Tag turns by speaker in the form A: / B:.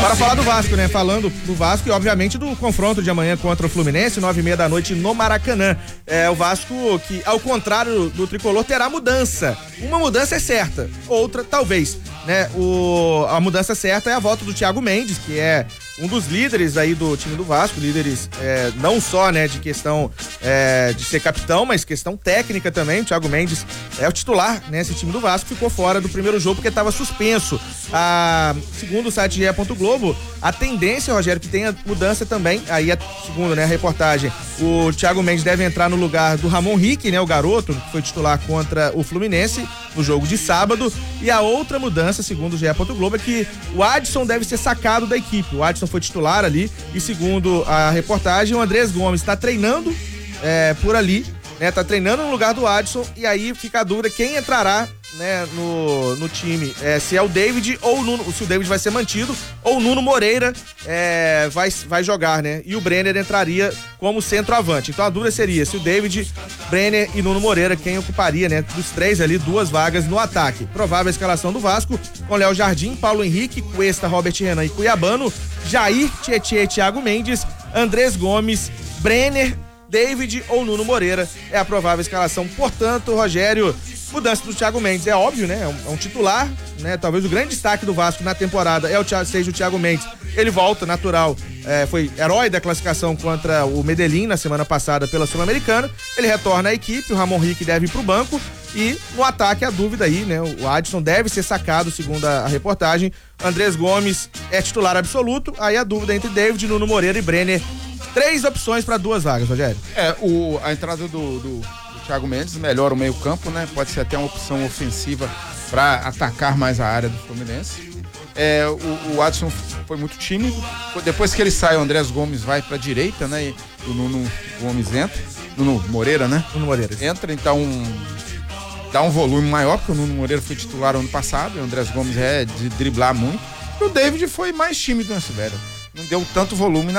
A: Para falar do Vasco, né? Falando do Vasco e, obviamente, do confronto de amanhã contra o Fluminense, 9h30 da noite no Maracanã. O Vasco que, ao contrário do Tricolor, terá mudança. Uma mudança é certa, outra talvez, né? A mudança certa é a volta do Thiago Mendes, que é um dos líderes aí do time do Vasco, líderes não só, né, de questão de ser capitão, mas questão técnica também. O Thiago Mendes é o titular, né? Esse time do Vasco ficou fora do primeiro jogo porque estava suspenso. Segundo o site GE. Globo, a tendência, Rogério, que tenha mudança também, aí segundo, né, a reportagem, o Thiago Mendes deve entrar no lugar do Ramon Rick, né, o garoto que foi titular contra o Fluminense no jogo de sábado. E a outra mudança, segundo o GE. Globo, é que o Adson deve ser sacado da equipe. O Adson foi titular ali e, segundo a reportagem, o Andrés Gomes está treinando por ali, né, tá treinando no lugar do Adson, e aí fica a dúvida quem entrará, né, no time, se é o David ou o Nuno, se o David vai ser mantido ou o Nuno Moreira vai jogar, né, e o Brenner entraria como centroavante. Então a dúvida seria se o David, Brenner e Nuno Moreira, quem ocuparia, né, dos três ali, 2 vagas no ataque. Provável escalação do Vasco, com Léo Jardim, Paulo Henrique, Cuesta, Robert Renan e Cuiabano, Jair, Tietê, Thiago Mendes, Andrés Gomes, Brenner, David ou Nuno Moreira é a provável escalação. Portanto, Rogério, mudança do Thiago Mendes, é óbvio, né? É um titular, né? Talvez o grande destaque do Vasco na temporada seja o Thiago Mendes. Ele volta, natural, foi herói da classificação contra o Medellín na semana passada pela Sul-Americana. Ele retorna à equipe, o Ramon Rick deve ir pro banco e no ataque a dúvida aí, né? O Adson deve ser sacado, segundo a reportagem. Andrés Gomes é titular absoluto, aí a dúvida entre David, Nuno Moreira e Brenner. 3 opções para 2 vagas, Rogério.
B: A entrada do Thiago Mendes melhora o meio-campo, né? Pode ser até uma opção ofensiva para atacar mais a área do Fluminense. O Adson foi muito tímido. Depois que ele sai, o Andrés Gomes vai para a direita, né? E o Nuno Gomes entra. Nuno Moreira, né?
A: Nuno Moreira.
B: Entra, então dá um volume maior, porque o Nuno Moreira foi titular ano passado, e o Andrés Gomes de driblar muito. E o David foi mais tímido, né, Silvério? Não deu tanto volume